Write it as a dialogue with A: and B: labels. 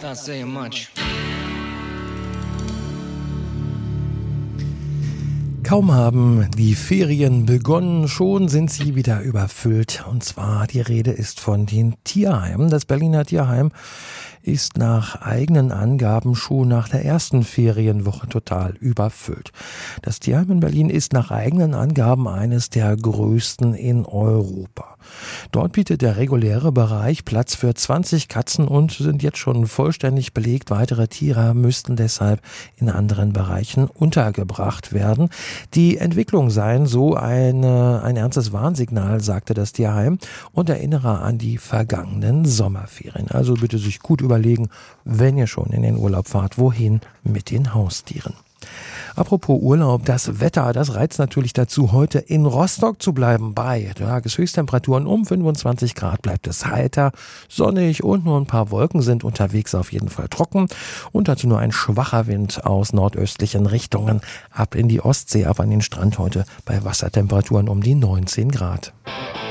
A: Not saying much.
B: Kaum haben die Ferien begonnen, schon sind sie wieder überfüllt. Und zwar die Rede ist von den Tierheimen. Das Berliner Tierheim ist nach eigenen Angaben schon nach der ersten Ferienwoche total überfüllt. Das Tierheim in Berlin ist nach eigenen Angaben eines der größten in Europa. Dort bietet der reguläre Bereich Platz für 20 Katzen und sind jetzt schon vollständig belegt. Weitere Tiere müssten deshalb in anderen Bereichen untergebracht werden. Die Entwicklung seien so ein ernstes Warnsignal, sagte das Tierheim, und erinnere an die vergangenen Sommerferien. Also bitte sich gut überlegen, wenn ihr schon in den Urlaub fahrt, wohin mit den Haustieren. Apropos Urlaub, das Wetter, das reizt natürlich dazu, heute in Rostock zu bleiben. Bei Tageshöchsttemperaturen um 25 Grad bleibt es heiter, sonnig und nur ein paar Wolken sind unterwegs, auf jeden Fall trocken. Und dazu nur ein schwacher Wind aus nordöstlichen Richtungen ab in die Ostsee, ab an den Strand heute bei Wassertemperaturen um die 19 Grad.